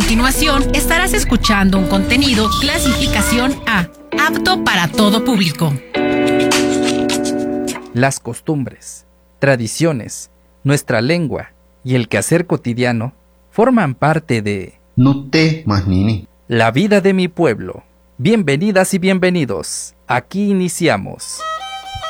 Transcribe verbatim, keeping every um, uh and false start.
continuación estarás escuchando un contenido clasificación A, apto para todo público. Las costumbres, tradiciones, nuestra lengua y el quehacer cotidiano forman parte de Nutte Mahnini. la vida de mi pueblo. Bienvenidas y bienvenidos. Aquí iniciamos.